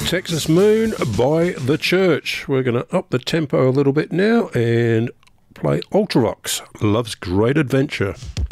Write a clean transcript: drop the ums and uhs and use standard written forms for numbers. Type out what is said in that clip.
Texas Moon by The Church. We're going to up the tempo a little bit now and play Ultravox, Love's Great Adventure.